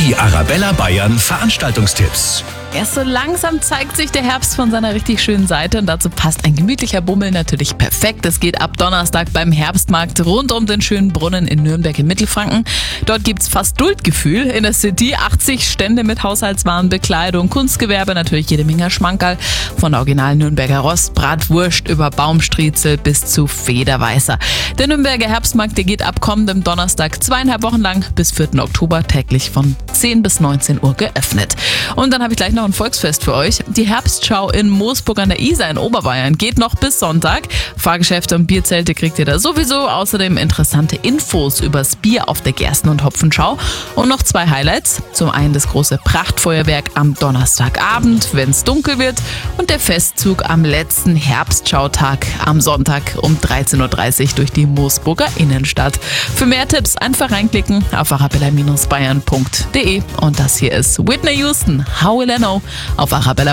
Die Arabella Bayern Veranstaltungstipps. Erst so langsam zeigt sich der Herbst von seiner richtig schönen Seite und dazu passt ein gemütlicher Bummel natürlich perfekt. Es geht ab Donnerstag beim Herbstmarkt rund um den schönen Brunnen in Nürnberg im Mittelfranken. Dort gibt's fast Duldgefühl in der City. 80 Stände mit Haushaltswaren, Bekleidung, Kunstgewerbe, natürlich jede Menge Schmankerl. Von der originalen Nürnberger Rostbratwurst über Baumstriezel bis zu Federweißer. Der Nürnberger Herbstmarkt, der geht ab kommendem Donnerstag 2,5 Wochen lang bis 4. Oktober täglich von 10 bis 19 Uhr geöffnet. Und dann habe ich gleich noch ein Volksfest für euch. Die Herbstschau in Moosburg an der Isar in Oberbayern geht noch bis Sonntag. Fahrgeschäfte und Bierzelte kriegt ihr da sowieso. Außerdem interessante Infos übers Bier auf der Gersten- und Hopfenschau. Und noch 2 Highlights. Zum einen das große Prachtfeuerwerk am Donnerstagabend, wenn es dunkel wird. Und der Festzug am letzten Herbstschautag am Sonntag um 13.30 Uhr durch die Moosburger Innenstadt. Für mehr Tipps einfach reinklicken auf arabella-bayern.de. Und das hier ist Whitney Houston, How Will I Know, auf Arabella